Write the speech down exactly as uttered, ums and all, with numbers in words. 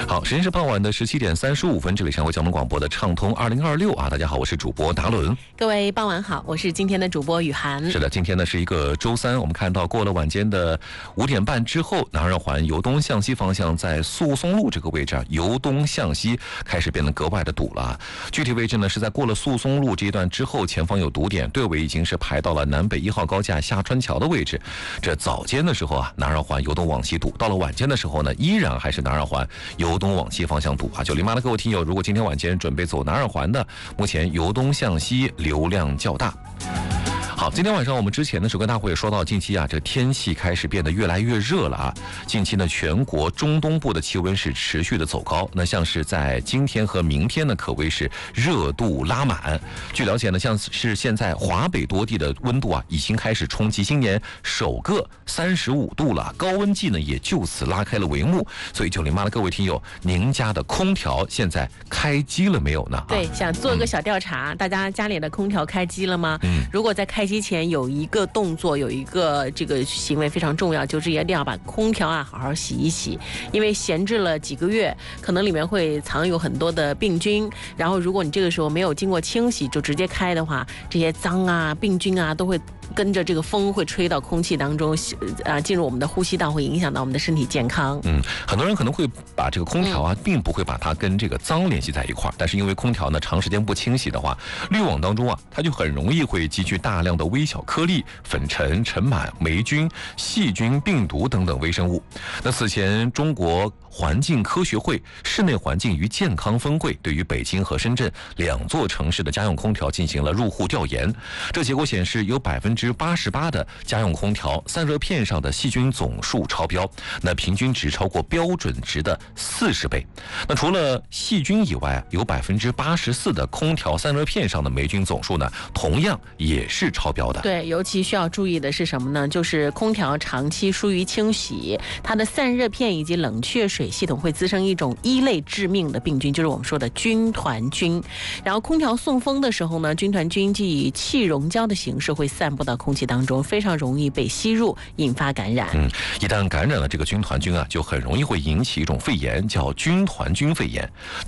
好，时间是傍晚的十七点三十五分，这里是国交通广播的畅通二零二六啊，大家好，我是主播达伦。 各位傍晚好，我是今天的主播雨涵。 是的，今天呢是一个周三，我们看到过了晚间的五点半之后，南二环由东向西方向在诉松路这个位置啊，由东向西开始变得格外的堵了。具体位置呢是在过了诉松路这一段之后，前方有堵点，队尾已经是排到了南北一号高架下穿桥的位置。这早间的时候啊，南二环由东往西堵，到了晚间的时候呢，依然还是南二环由东往西方向堵啊。九零八的各位听友，如果今天晚间准备走南二环的，目前由东向西流量较大。好，今天晚上我们之前的时候跟大伙也说到，近期啊，这天气开始变得越来越热了啊。近期呢，全国中东部的气温是持续的走高，那像是在今天和明天呢，可谓是热度拉满。据了解呢，像是现在华北多地的温度啊，已经开始冲击今年首个三十五度了，高温季呢也就此拉开了帷幕。所以九零八的各位听友，您家的空调现在开机了没有呢？ 对，想做个小调查，嗯、大家家里的空调开机了吗？嗯，如果在开机前有一个动作，有一个这个行为非常重要，就是一定要把空调啊好好洗一洗，因为闲置了几个月，可能里面会藏有很多的病菌，然后如果你这个时候没有经过清洗就直接开的话，这些脏啊、病菌啊都会跟着这个风会吹到空气当中，啊，进入我们的呼吸道，会影响到我们的身体健康。 嗯，很多人可能会把这个空调啊，嗯、并不会把它跟这个脏联系在一块儿，但是因为空调呢长时间不清洗的话，滤网当中啊，它就很容易会积聚大量的微小颗粒、粉尘、尘螨、霉菌、细菌、病毒等等微生物。那此前中国环境科学会室内环境与健康分会对于北京和深圳两座城市的家用空调进行了入户调研，这结果显示有百分之八十八的家用空调散热片上的细菌总数超标，那平均值超过标准值的四十倍。那除了细菌以外，有百分之八十四的空调散热片上的霉菌总数呢，同样也是超标的。 对，尤其需要注意的是什么呢？就是空调长期疏于清洗，它的散热片以及冷却水系统会滋生一种一类致命的病菌，就是我们说的军团菌。然后空调送风的时候呢，军团菌既以气溶胶的形式会散布到空气当中，非常容易被吸入，引发感染。 嗯，一旦感染了这个军团菌啊，就很容易会引起一种肺炎，叫军团菌肺炎。